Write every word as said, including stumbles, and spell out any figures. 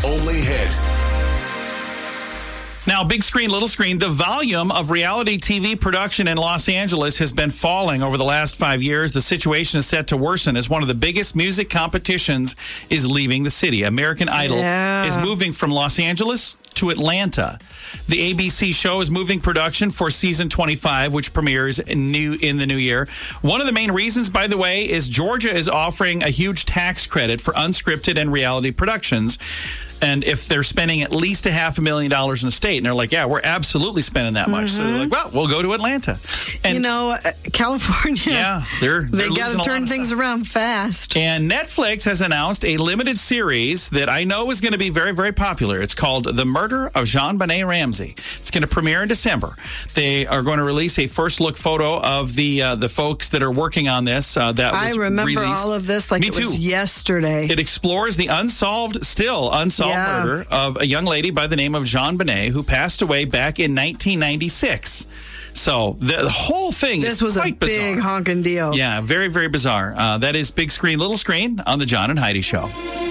only hit. Now, big screen, little screen, the volume of reality T V production in Los Angeles has been falling over the last five years. The situation is set to worsen as one of the biggest music competitions is leaving the city. American Idol Yeah. is moving from Los Angeles to Atlanta. The A B C show is moving production for season twenty-five, which premieres in, new, in the new year. One of the main reasons, by the way, is Georgia is offering a huge tax credit for unscripted and reality productions. And if they're spending at least a half a million dollars in the state, and they're like, yeah, we're absolutely spending that much. Mm-hmm. So they're like, well, we'll go to Atlanta. And, you know, uh, California, yeah, they're, they're they got to turn things stuff. around fast. And Netflix has announced a limited series that I know is going to be very, very popular. It's called The Murder of JonBenet Ramsey. It's going to premiere in December. They are going to release a first look photo of the uh, the folks that are working on this. Uh, that was I remember released. all of this like Me it too. was yesterday. It explores the unsolved, still unsolved Yeah. murder of a young lady by the name of JonBenet who passed away back in nineteen ninety-six. So the, the whole thing This is was quite a big bizarre. honking deal. Yeah, very, very bizarre. Uh, that is Big Screen, Little Screen on the John and Heidi Show.